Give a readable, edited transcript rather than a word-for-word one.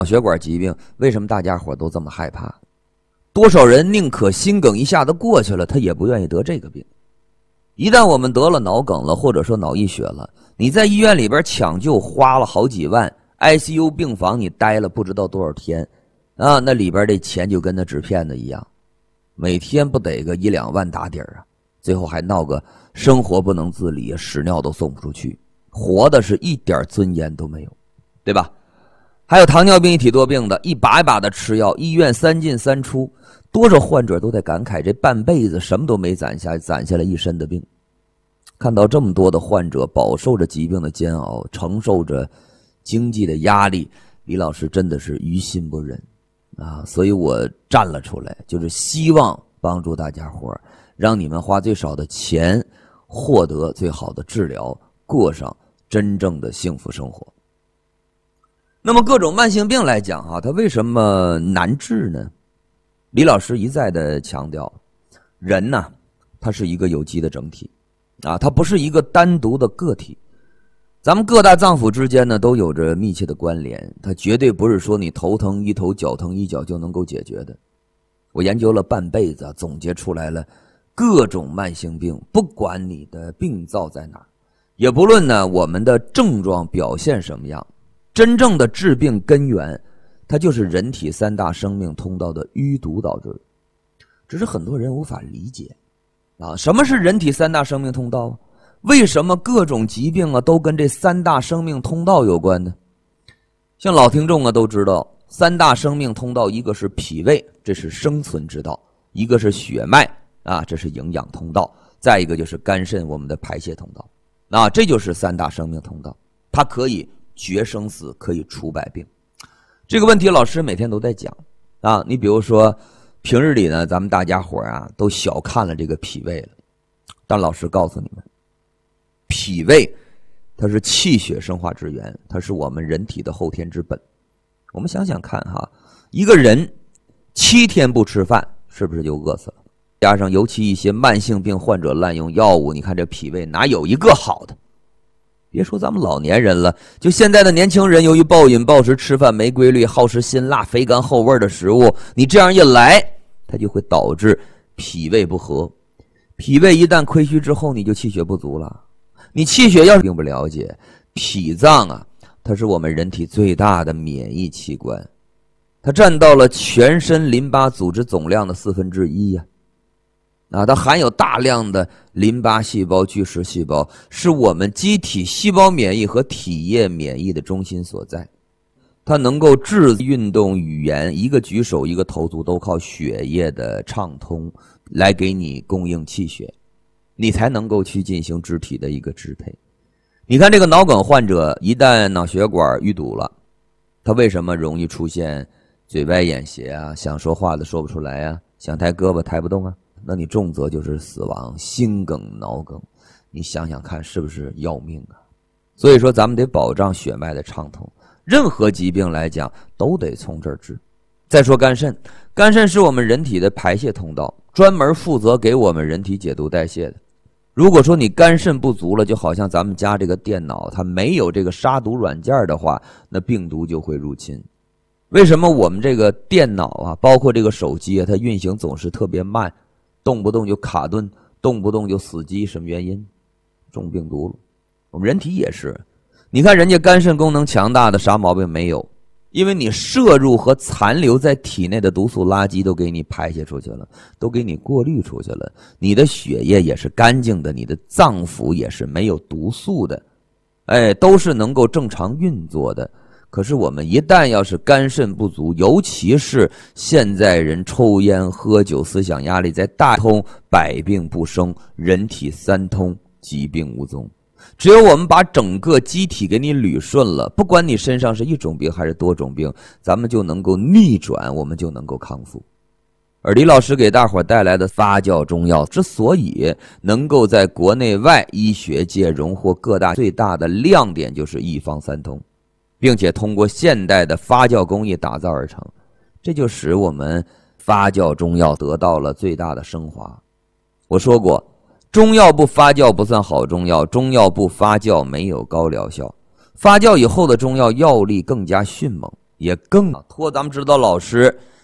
脑血管疾病为什么大家伙都这么害怕？多少人宁可心梗一下子过去了，他也不愿意得这个病。一旦我们得了脑梗了，或者说脑溢血了，你在医院里边抢救花了好几万， ICU 病房你待了不知道多少天啊，那里边这钱就跟那纸片子一样，每天不得个1、2万打底啊，最后还闹个生活不能自理，屎尿都送不出去，活的是一点尊严都没有，对吧？还有糖尿病、一体多病的，一把一把的吃药，医院3进3出，多少患者都在感慨这半辈子什么都没攒下，攒下了一身的病。看到这么多的患者饱受着疾病的煎熬，承受着经济的压力，李老师真的是于心不忍啊！所以我站了出来，就是希望帮助大家伙，让你们花最少的钱获得最好的治疗，过上真正的幸福生活。那么各种慢性病来讲它为什么难治呢？李老师一再的强调，人呢，它是一个有机的整体啊，它不是一个单独的个体。咱们各大脏腑之间呢都有着密切的关联，它绝对不是说你头疼一头，脚疼一脚就能够解决的。我研究了半辈子，总结出来了各种慢性病，不管你的病灶在哪儿，也不论呢我们的症状表现什么样，真正的致病根源，它就是人体3大生命通道的淤堵导致的。只是很多人无法理解啊，什么是人体3大生命通道？为什么各种疾病都跟这3大生命通道有关呢？像老听众都知道，3大生命通道，一个是脾胃，这是生存之道；一个是血脉啊，这是营养通道；再一个就是肝肾，我们的排泄通道啊，这就是3大生命通道，它可以决生死，可以除百病。这个问题老师每天都在讲啊。你比如说平日里呢，咱们大家伙都小看了这个脾胃了，但老师告诉你们，脾胃它是气血生化之源，它是我们人体的后天之本。我们想想看一个人7天不吃饭，是不是就饿死了？加上尤其一些慢性病患者滥用药物，你看这脾胃哪有一个好的？别说咱们老年人了，就现在的年轻人，由于暴饮暴食，吃饭没规律，好吃辛辣肥甘厚味的食物，你这样一来，它就会导致脾胃不和。脾胃一旦亏虚之后，你就气血不足了。你气血要是并不了解，脾脏它是我们人体最大的免疫器官，它占到了全身淋巴组织总量的1/4它含有大量的淋巴细胞、巨噬细胞，是我们机体细胞免疫和体液免疫的中心所在。它能够治运动、语言，一个举手一个投足都靠血液的畅通来给你供应气血，你才能够去进行肢体的一个支配。你看这个脑梗患者，一旦脑血管淤堵了，他为什么容易出现嘴歪眼斜想说话的说不出来想抬胳膊抬不动那你重则就是死亡，心梗、脑梗，你想想看是不是要命所以说咱们得保障血脉的畅通，任何疾病来讲都得从这儿治。再说肝肾，肝肾是我们人体的排泄通道，专门负责给我们人体解毒代谢的。如果说你肝肾不足了，就好像咱们家这个电脑它没有这个杀毒软件的话，那病毒就会入侵。为什么我们这个电脑包括这个手机它运行总是特别慢，动不动就卡顿，动不动就死机？什么原因？中病毒了。我们人体也是，你看人家肝肾功能强大的啥毛病没有，因为你摄入和残留在体内的毒素垃圾都给你排泄出去了，都给你过滤出去了，你的血液也是干净的，你的脏腑也是没有毒素的，都是能够正常运作的。可是我们一旦要是肝肾不足，尤其是现在人抽烟喝酒，思想压力在大通，百病不生，人体3通，疾病无踪。只有我们把整个机体给你捋顺了，不管你身上是一种病还是多种病，咱们就能够逆转，我们就能够康复。而李老师给大伙带来的发酵中药之所以能够在国内外医学界荣获各大最大的亮点，就是一方3通，并且通过现代的发酵工艺打造而成，这就使我们发酵中药得到了最大的升华。我说过，中药不发酵不算好中药，中药不发酵没有高疗效。发酵以后的中药药力更加迅猛， 也更托咱们指导老师